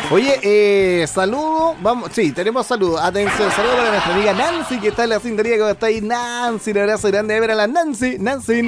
Oye, saludo, vamos, sí, tenemos saludos. Atención, saludo para nuestra amiga Nancy, que está en la sintonía. ¿Cómo está ahí, Nancy? Un abrazo grande a ver a la Nancy. No, esa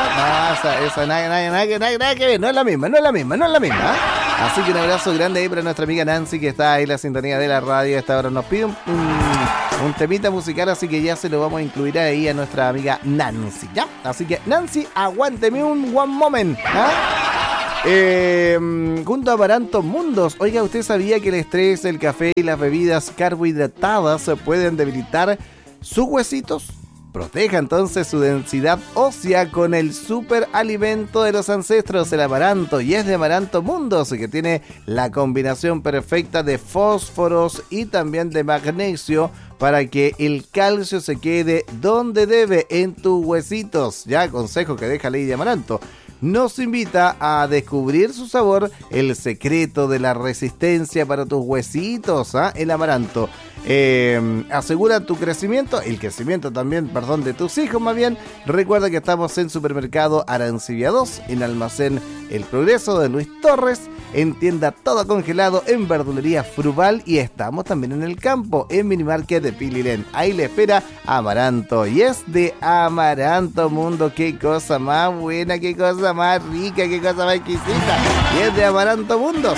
nada que ver, no es la misma. Así que un abrazo grande ahí para nuestra amiga Nancy, que está ahí en la sintonía de la radio. Esta hora nos pide un temita musical, así que ya se lo vamos a incluir ahí a nuestra amiga Nancy, ¿ya? Así que, Nancy, aguánteme un one moment, ¿ah? Junto a Amaranto Mundos. Oiga, ¿usted sabía que el estrés, el café y las bebidas carbohidratadas pueden debilitar sus huesitos? Proteja entonces su densidad ósea con el superalimento de los ancestros, el amaranto, y es de Amaranto Mundos, que tiene la combinación perfecta de fósforos y también de magnesio para que el calcio se quede donde debe, en tus huesitos. Ya, consejo que deja Ley de Amaranto. Nos invita a descubrir su sabor, el secreto de la resistencia para tus huesitos, ¿ah? El amaranto. Asegura tu crecimiento, el crecimiento también, perdón, de tus hijos más bien. Recuerda que estamos en Supermercado Arancibia 2, en Almacén El Progreso de Luis Torres, en tienda Todo Congelado, en Verdulería Fruval, y estamos también en el campo, en Minimarket de Pililén. Ahí le espera Amaranto, y es de Amaranto Mundo. Qué cosa más buena, qué cosa más rica, qué cosa más exquisita, y es de Amaranto Mundos.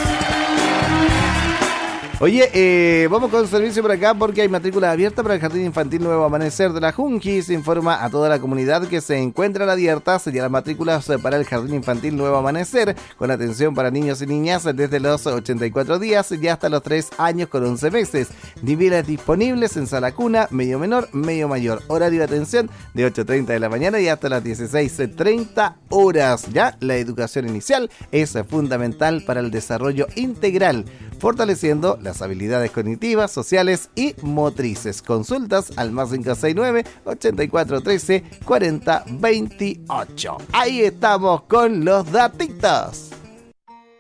Oye, vamos con servicio por acá porque hay matrícula abierta para el Jardín Infantil Nuevo Amanecer de la Junqui. Se informa a toda la comunidad que se encuentran abiertas ya las matrículas para el Jardín Infantil Nuevo Amanecer, con atención para niños y niñas desde los 84 días y hasta los 3 años con 11 meses. Niveles disponibles en sala cuna, medio menor, medio mayor. Horario de atención de 8:30 de la mañana y hasta las 16:30 horas. Ya, la educación inicial es fundamental para el desarrollo integral, fortaleciendo las habilidades cognitivas, sociales y motrices. Consultas al más 569-8413-4028. Ahí estamos con los datitos.